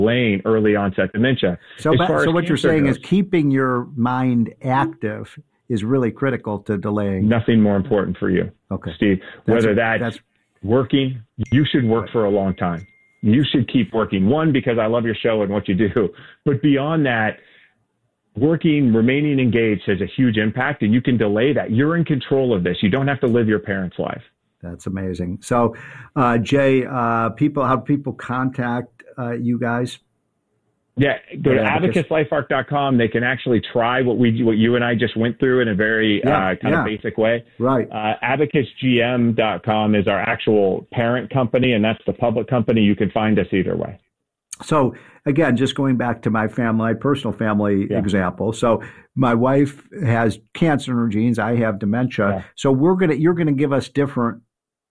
delaying early onset dementia. So what you're saying is keeping your mind active is really critical to delaying. Nothing more important for you, Steve. Whether that's working, you should work for a long time. You should keep working. One, because I love your show and what you do. But beyond that, working, remaining engaged has a huge impact, and you can delay that. You're in control of this. You don't have to live your parents' life. That's amazing. So, Jay, how do people contact you guys? Yeah, go to AbacusLifeArc.com. They can actually try what you and I just went through in a very kind of basic way. Right. AbacusGM.com is our actual parent company, and that's the public company. You can find us either way. So again, just going back to my personal family example. So my wife has cancer in her genes. I have dementia. Yeah. So you're gonna give us different,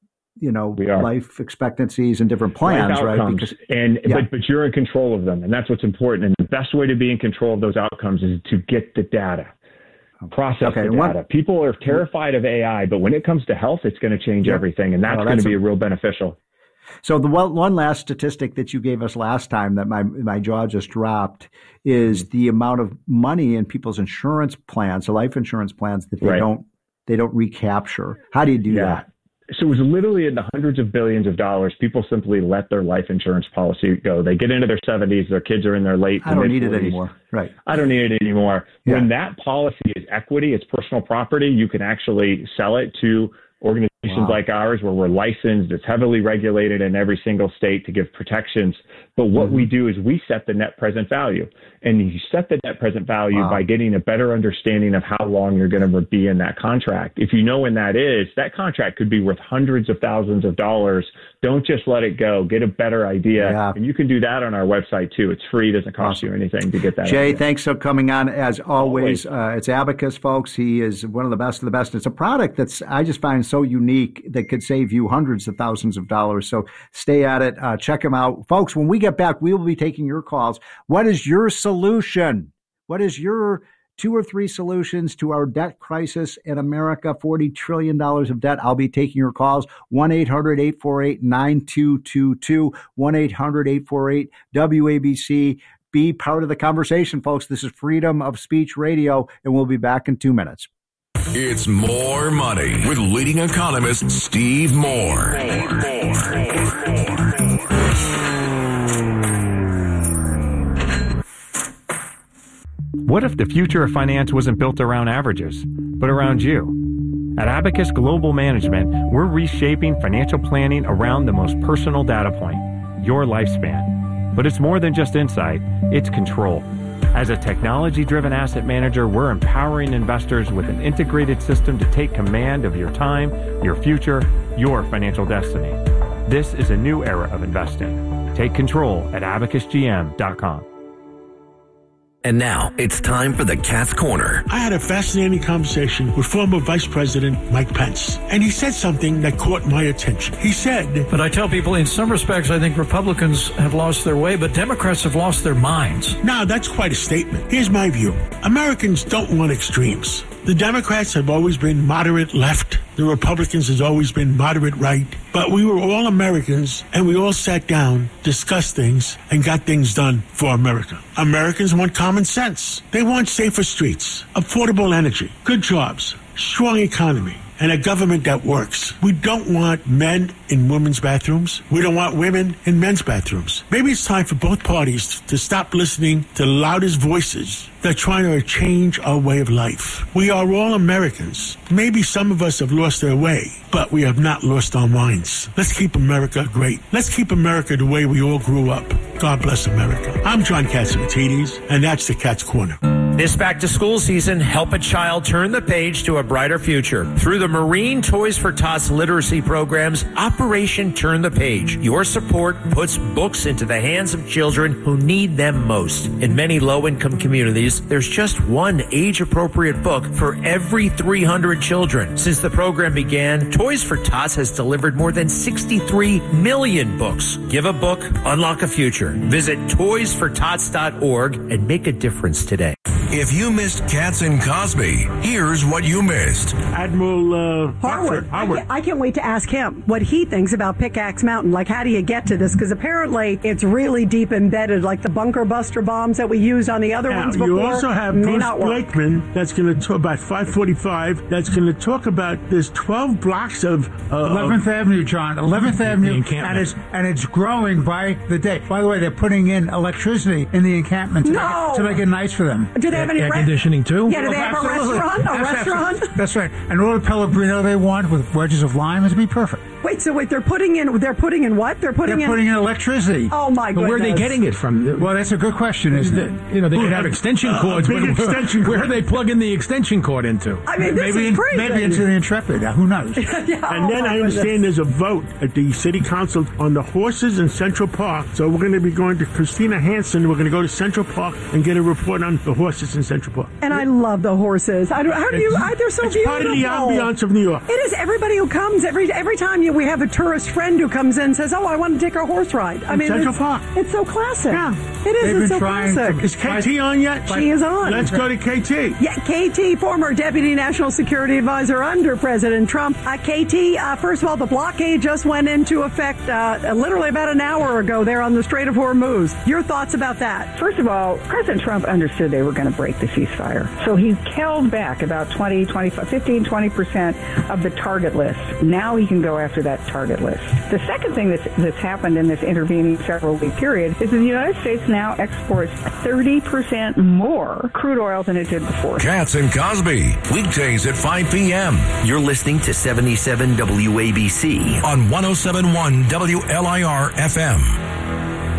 life expectancies and different plans, right? Because, but you're in control of them, and that's what's important. And the best way to be in control of those outcomes is to get the data, process the data. People are terrified of AI, but when it comes to health, it's going to change everything, and that's going to be real beneficial. So the one last statistic that you gave us last time that my jaw just dropped is the amount of money in people's insurance plans, so life insurance plans that they don't recapture. How do you do that? So it was literally in the hundreds of billions of dollars. People simply let their life insurance policy go. They get into their 70s, their kids are in their late. I don't need it anymore. Right. I don't need it anymore. Yeah. When that policy is equity, it's personal property, you can actually sell it to organizations like ours where we're licensed. It's heavily regulated in every single state to give protections. But what we do is we set the net present value. And you set the net present value by getting a better understanding of how long you're going to be in that contract. If you know when that is, that contract could be worth hundreds of thousands of dollars. Don't just let it go. Get a better idea. Yeah. And you can do that on our website too. It's free. It doesn't cost you anything to get that. Jay, thanks for coming on as always. It's Abacus, folks. He is one of the best of the best. It's a product that's I just find so unique that could save you hundreds of thousands of dollars. So stay at it. Check him out. Folks, when we get back, we will be taking your calls. What is your solution? What is your 2 or 3 solutions to our debt crisis in America? $40 trillion of debt. I'll be taking your calls. 1-800-848-9222. 1-800-848-WABC. Be part of the conversation, folks. This is Freedom of Speech Radio, and we'll be back in 2 minutes. It's More Money with leading economist Steve Moore. What if the future of finance wasn't built around averages, but around you? At Abacus Global Management, we're reshaping financial planning around the most personal data point, your lifespan. But it's more than just insight, it's control. As a technology-driven asset manager, we're empowering investors with an integrated system to take command of your time, your future, your financial destiny. This is a new era of investing. Take control at abacusgm.com. And now it's time for the Cat's Corner. I had a fascinating conversation with former Vice President Mike Pence, and he said something that caught my attention. He said, but I tell people in some respects, I think Republicans have lost their way, but Democrats have lost their minds. Now, that's quite a statement. Here's my view. Americans don't want extremes. The Democrats have always been moderate left. The Republicans has always been moderate right. But we were all Americans, and we all sat down, discussed things, and got things done for America. Americans want common sense. They want safer streets, affordable energy, good jobs, strong economy, and a government that works. We don't want men in women's bathrooms. We don't want women in men's bathrooms. Maybe it's time for both parties to stop listening to the loudest voices that are trying to change our way of life. We are all Americans. Maybe some of us have lost their way, but we have not lost our minds. Let's keep America great. Let's keep America the way we all grew up. God bless America. I'm John Catsimatidis, and that's the Cat's Corner. This back-to-school season, help a child turn the page to a brighter future. Through the Marine Toys for Tots literacy programs, Operation Turn the Page. Your support puts books into the hands of children who need them most. In many low-income communities, there's just one age-appropriate book for every 300 children. Since the program began, Toys for Tots has delivered more than 63 million books. Give a book, unlock a future. Visit toysfortots.org and make a difference today. If you missed Katz and Cosby, here's what you missed. Admiral Harwood. I can't wait to ask him what he thinks about Pickaxe Mountain. Like, how do you get to this? Because apparently it's really deep embedded, like the bunker buster bombs that we used on the other ones before. You also have Bruce Blakeman that's going to talk about 545. That's going to talk about there's 12 blocks of 11th Avenue, John. 11th Avenue, and it's growing by the day. By the way, they're putting in electricity in the encampment to make it nice for them. Do they have any air conditioning too? Yeah, do they have a restaurant? That's right. And all the Pellegrino they want with wedges of lime is to be perfect. Wait, they're putting in what? They're putting in electricity. Oh my goodness. Where are they getting it from? Well, that's a good question, isn't it? They could have extension cords, but where are they plugging the extension cord into? I mean, this is crazy. Maybe into the Intrepid. Who knows? And then I understand there's a vote at the city council on the horses in Central Park. So we're going to be going to Christina Hansen. We're going to go to Central Park and get a report on the horses in Central Park. And I love the horses. They're so beautiful. It's part of the ambiance of New York. It is. Everybody who comes, every time we have a tourist friend who comes in and says, "Oh, I want to take a horse ride." I mean, Central Park. It's so classic. Yeah, it is. It's so classic. Is KT on yet? She is on. Let's go to KT. Yeah, KT, former Deputy National Security Advisor under President Trump. KT, first of all, the blockade just went into effect literally about an hour ago there on the Strait of Hormuz. Your thoughts about that? First of all, President Trump understood they were going to break the ceasefire. So he held back about 15-20% of the target list. Now he can go after that target list. The second thing that's happened in this intervening several-week period is that the United States now exports 30% more crude oil than it did before. Katz and Cosby, weekdays at 5 p.m. You're listening to 77 WABC on 107.1 WLIR FM.